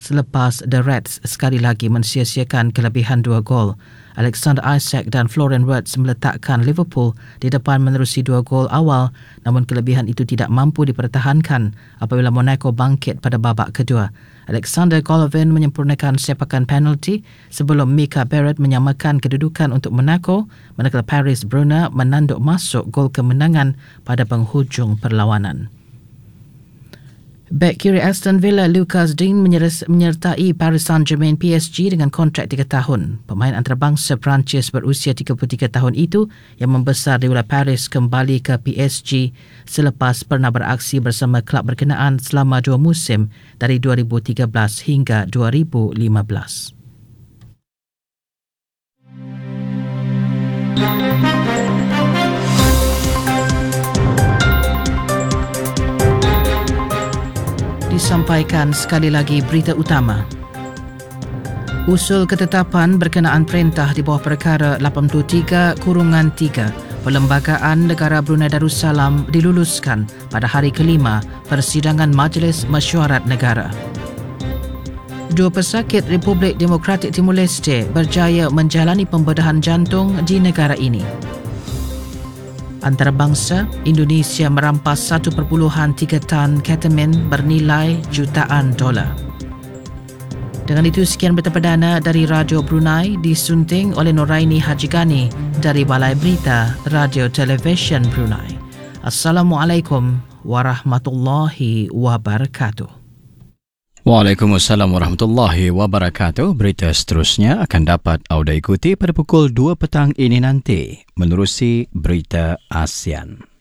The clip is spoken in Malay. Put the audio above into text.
selepas The Reds sekali lagi mensia-siakan kelebihan 2 gol. Alexander Isak dan Florian Wirtz meletakkan Liverpool di depan menerusi 2 gol awal, namun kelebihan itu tidak mampu dipertahankan apabila Monaco bangkit pada babak kedua. Alexander Golovin menyempurnakan sepakan penalti sebelum Mika Barrett menyamakan kedudukan untuk Monaco, manakala Paris Bruna menanduk masuk gol kemenangan pada penghujung perlawanan. Bek kiri Aston Villa Lucas Digne menyertai Paris Saint-Germain PSG dengan kontrak 3 tahun. Pemain antarabangsa Perancis berusia 33 tahun itu yang membesar di Villa Paris kembali ke PSG selepas pernah beraksi bersama klub berkenaan selama 2 musim dari 2013 hingga 2015. Disampaikan sekali lagi berita utama. Usul ketetapan berkenaan perintah di bawah perkara 83/3 Perlembagaan Negara Brunei Darussalam diluluskan pada hari kelima persidangan Majlis Mesyuarat Negara. 2 pesakit Republik Demokratik Timur Leste berjaya menjalani pembedahan jantung di negara ini. Antarabangsa, Indonesia merampas 1.3 tan ketamin bernilai jutaan dolar. Dengan itu, sekian berita perdana dari Radio Brunei disunting oleh Noraini Haji Gani dari Balai Berita Radio Television Brunei. Assalamualaikum warahmatullahi wabarakatuh. Waalaikumsalam warahmatullahi wabarakatuh. Berita seterusnya akan dapat anda ikuti pada pukul 2 petang ini nanti menerusi Berita ASEAN.